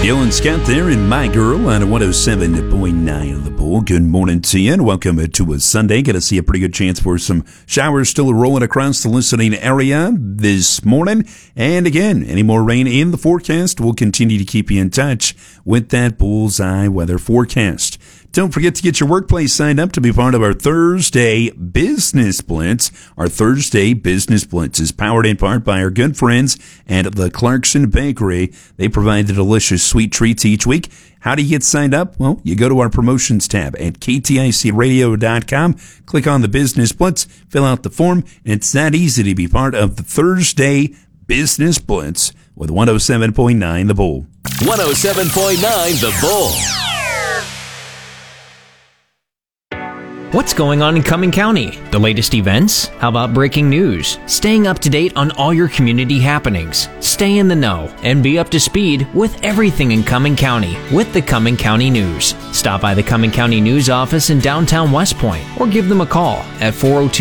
Dylan Scott there in My Girl on 107.9 of the Bull. Good morning to you and welcome to a Sunday. Going to see a pretty good chance for some showers still rolling across the listening area this morning. And again, any more rain in the forecast, we'll continue to keep you in touch with that bullseye weather forecast. Don't forget to get your workplace signed up to be part of our Thursday Business Blitz. Our Thursday Business Blitz is powered in part by our good friends at the Clarkson Bakery. They provide the delicious sweet treats each week. How do you get signed up? Well, you go to our promotions tab at kticradio.com, click on the Business Blitz, fill out the form, and it's that easy to be part of the Thursday Business Blitz with 107.9 The Bull. 107.9 The Bull. What's going on in Cumming County? The latest events? How about breaking news? Staying up to date on all your community happenings. Stay in the know and be up to speed with everything in Cumming County with the Cumming County News. Stop by the Cumming County News office in downtown West Point or give them a call at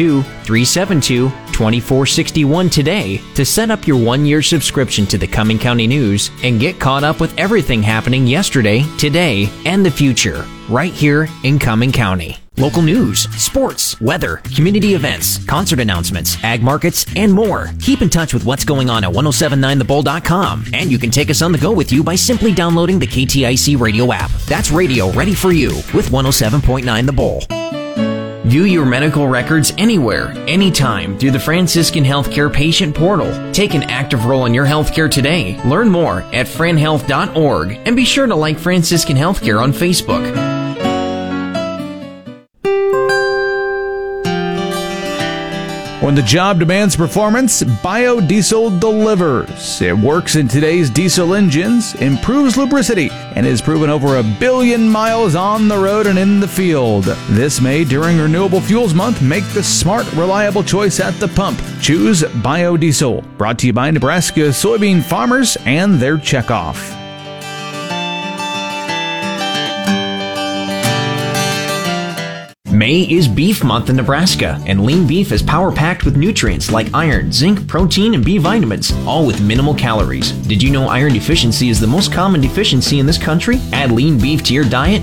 402-372-2461 today to set up your one-year subscription to the Cumming County News and get caught up with everything happening yesterday, today, and the future right here in Cumming County. Local news, sports, weather, community events, concert announcements, ag markets, and more. Keep in touch with what's going on at 1079thebull.com. And you can take us on the go with you by simply downloading the KTIC radio app. That's radio ready for you with 107.9 The Bull. View your medical records anywhere, anytime through the Franciscan Healthcare Patient Portal. Take an active role in your healthcare today. Learn more at franhealth.org and be sure to like Franciscan Healthcare on Facebook. When the job demands performance, biodiesel delivers. It works in today's diesel engines, improves lubricity, and is proven over 1 billion miles on the road and in the field. This May, during Renewable Fuels Month, make the smart, reliable choice at the pump. Choose biodiesel. Brought to you by Nebraska soybean farmers and their checkoff. May is beef month in Nebraska, and lean beef is power-packed with nutrients like iron, zinc, protein, and B vitamins, all with minimal calories. Did you know iron deficiency is the most common deficiency in this country? Add lean beef to your diet